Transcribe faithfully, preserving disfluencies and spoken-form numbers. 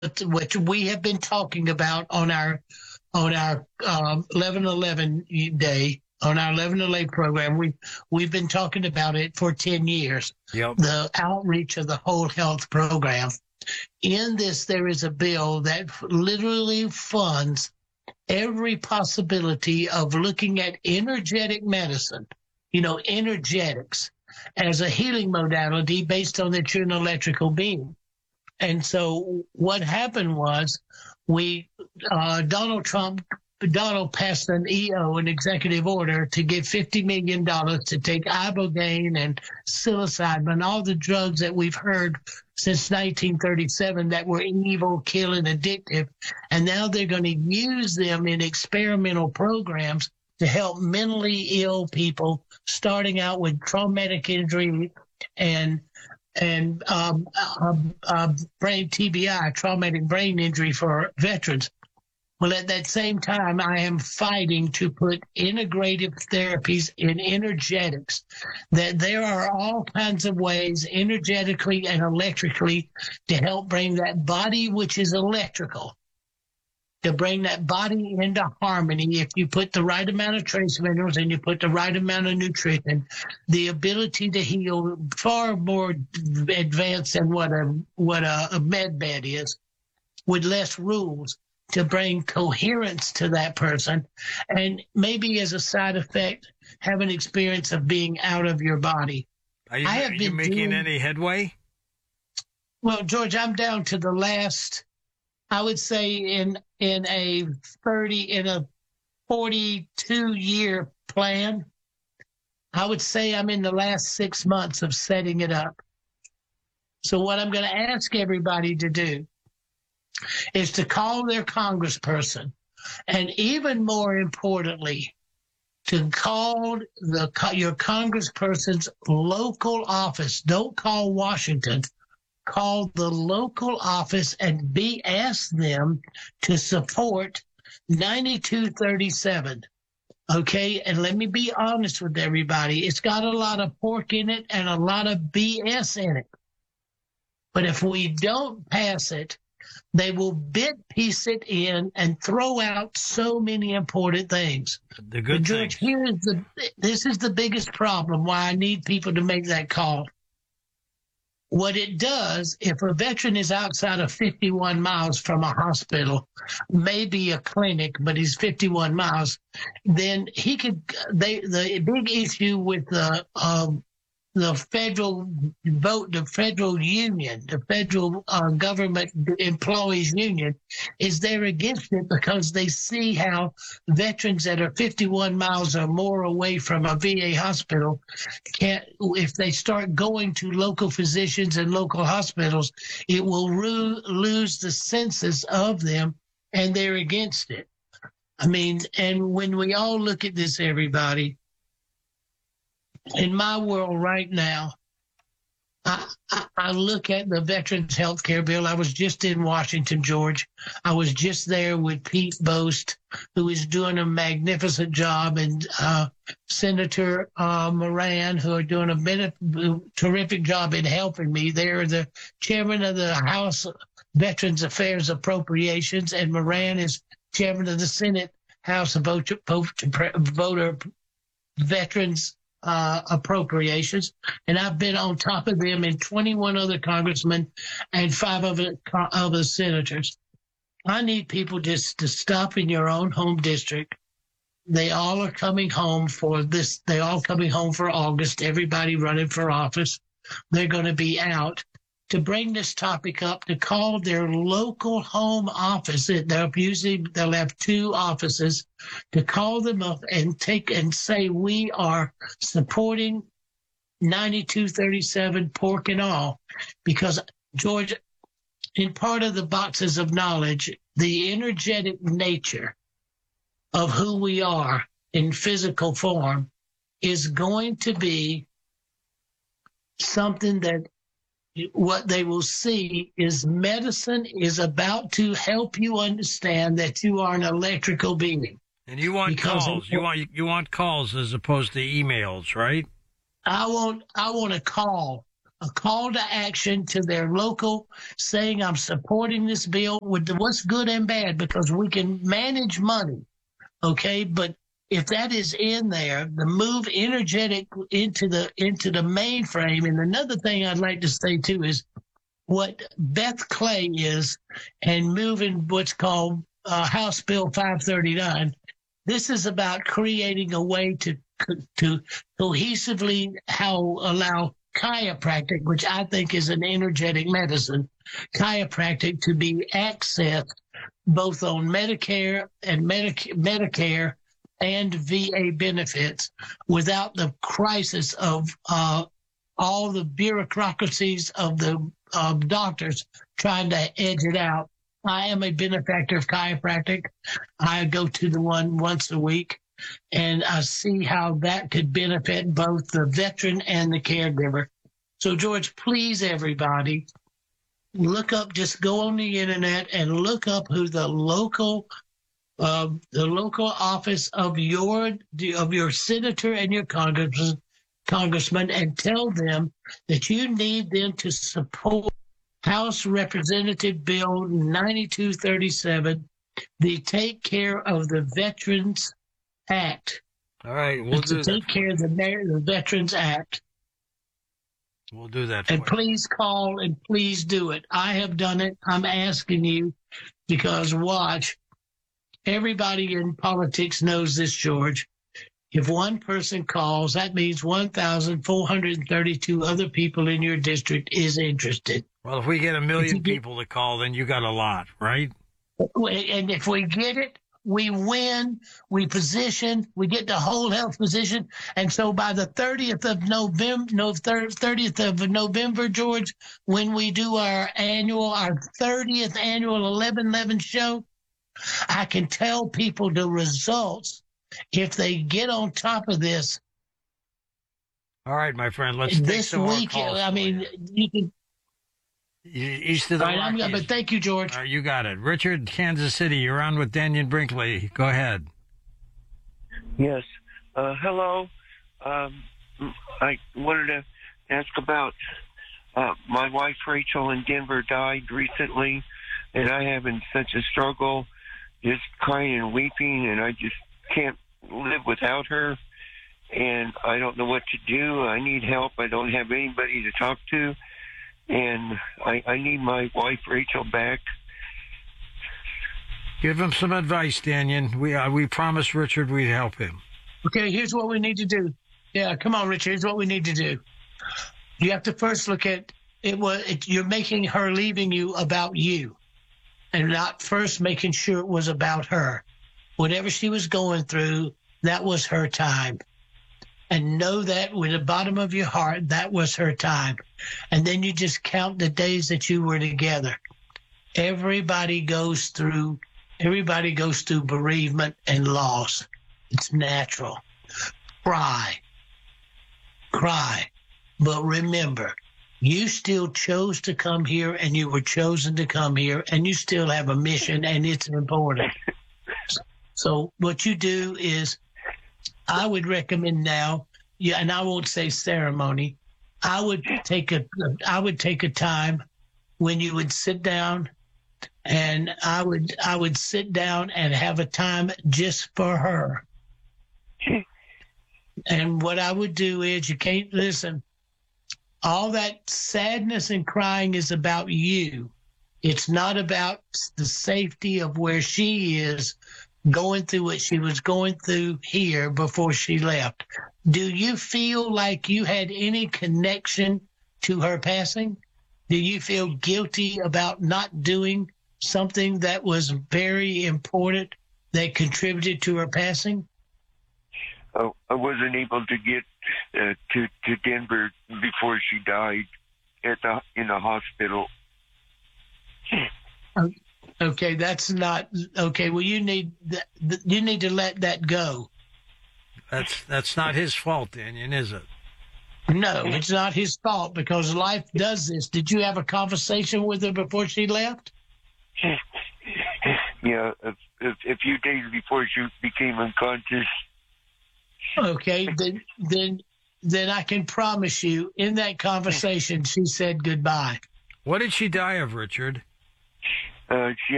which we have been talking about on our on our um, eleven eleven day, on our eleven eleven program. We we've been talking about it for ten years. Yep. The outreach of the whole health program. In this, there is a bill that literally funds every possibility of looking at energetic medicine, you know, energetics, as a healing modality based on that you're an electrical being. And so what happened was we, uh, Donald Trump, Donald passed an E O, an executive order, to give fifty million dollars to take ibogaine and psilocybin and all the drugs that we've heard since nineteen thirty-seven that were evil, killing, addictive. And now they're going to use them in experimental programs to help mentally ill people, starting out with traumatic injury and and um, uh, uh, brain T B I, traumatic brain injury for veterans. Well, at that same time, I am fighting to put integrative therapies in energetics, that there are all kinds of ways energetically and electrically to help bring that body, which is electrical, to bring that body into harmony. If you put the right amount of trace minerals and you put the right amount of nutrition, the ability to heal far more advanced than what a, what a, a med bed is, with less rules, to bring coherence to that person, and maybe as a side effect, have an experience of being out of your body. Are you, I have are you been making doing, any headway? Well, George, I'm down to the last, I would say in in a thirty, in a forty-two year plan, I would say I'm in the last six months of setting it up. So what I'm going to ask everybody to do is to call their congressperson, and even more importantly, to call the your congressperson's local office. Don't call Washington. Call the local office and be asked them to support ninety-two thirty-seven. Okay, and let me be honest with everybody. It's got a lot of pork in it and a lot of B S in it. But if we don't pass it, they will bit piece it in and throw out so many important things. The good but George, things. Here is the, this is the biggest problem why I need people to make that call. What it does, if a veteran is outside of fifty-one miles from a hospital, maybe a clinic, but he's fifty-one miles, then he could, they, the big issue with the, um, the federal vote, the federal union, the federal uh, government employees union, is they're against it because they see how veterans that are fifty-one miles or more away from a V A hospital can't, if they start going to local physicians and local hospitals, it will ru- lose the census of them, and they're against it. I mean, and when we all look at this, everybody, in my world right now, I, I, I look at the Veterans Health Care Bill. I was just in Washington, George. I was just there with Pete Boast, who is doing a magnificent job, and uh, Senator uh, Moran, who are doing a benef- terrific job in helping me. They're the chairman of the House Veterans Affairs Appropriations, and Moran is chairman of the Senate House of Voter, Voter Veterans Uh, appropriations, and I've been on top of them and twenty-one other congressmen and five other, other senators. I need people just to stop in your own home district. They all are coming home for this. They all coming home for August. Everybody running for office. They're going to be out. To bring this topic up, to call their local home office. They'll usually they'll have two offices. To call them up and take and say we are supporting ninety-two thirty-seven, pork and all, because George, in part of the boxes of knowledge, the energetic nature of who we are in physical form is going to be something that. What they will see is medicine is about to help you understand that you are an electrical being. And you want because calls. Of, you want you want calls as opposed to emails, right? I want I want a call. a call to action to their local saying, I'm supporting this bill with the, what's good and bad, because we can manage money. Okay. But if that is in there, the move energetic into the, into the mainframe. And another thing I'd like to say too is what Beth Clay is and moving what's called uh, House Bill five thirty-nine. This is about creating a way to, to cohesively how allow chiropractic, which I think is an energetic medicine, chiropractic to be accessed both on Medicare and Medic- Medicare and V A benefits without the crisis of uh, all the bureaucracies of the uh, doctors trying to edge it out. I am a benefactor of chiropractic. I go to the one once a week. And I see how that could benefit both the veteran and the caregiver. So, George, please, everybody, look up, just go on the internet and look up who the local, uh, the local office of your of your senator and your congressman, congressman, and tell them that you need them to support House Representative Bill ninety-two thirty-seven, the Take Care of the Veterans Act. All right, we'll do to take that. care of the, the Veterans Act. We'll do that. And for please you. call and please do it. I have done it. I'm asking you because watch, everybody in politics knows this, George. If one person calls, that means one thousand four hundred thirty-two other people in your district is interested. Well, if we get a million get, people to call, then you got a lot, right? And if we get it, we win, we position, we get the whole health position. And so by the thirtieth of November, no, thirtieth of November, George, when we do our annual, our thirtieth annual eleven eleven show, I can tell people the results if they get on top of this. All right, my friend, let's this take some week, more calls. I mean, you can. East of the All right, Rockies. I'm, but thank you, George. Uh, you got it. Richard, Kansas City, you're on with Daniel Brinkley. Go ahead. Yes. Uh, hello. Um, I wanted to ask about uh, my wife, Rachel, in Denver died recently, and I have been such a struggle, just crying and weeping, and I just can't live without her, and I don't know what to do. I need help. I don't have anybody to talk to. And I, I need my wife, Rachel, back. Give him some advice, Daniel. We uh, we promised Richard we'd help him. Okay, here's what we need to do. Yeah, come on, Richard. Here's what we need to do. You have to first look at it. Was it, you're making her leaving you about you, and not first making sure it was about her. Whatever she was going through, that was her time. And know that with the bottom of your heart, that was her time. And then you just count the days that you were together. Everybody goes through, everybody goes through bereavement and loss. It's natural. Cry. Cry. But remember, you still chose to come here, and you were chosen to come here, and you still have a mission, and it's important. So what you do is, I would recommend now, yeah, and I won't say ceremony. I would take a, I would take a time when you would sit down, and I would, I would sit down and have a time just for her. And what I would do is, you can't listen. All that sadness and crying is about you. It's not about the safety of where she is, going through what she was going through here before she left. Do you feel like you had any connection to her passing? Do you feel guilty about not doing something that was very important that contributed to her passing? Oh, I wasn't able to get uh, to to Denver before she died at the in the hospital. Okay, that's not okay. Well, you need you need to let that go. That's that's not his fault, Daniel, is it? No, it's not his fault because life does this. Did you have a conversation with her before she left? Yeah, a, a, a few days before she became unconscious. Okay, then then then I can promise you in that conversation, she said goodbye. What did she die of, Richard? Uh, she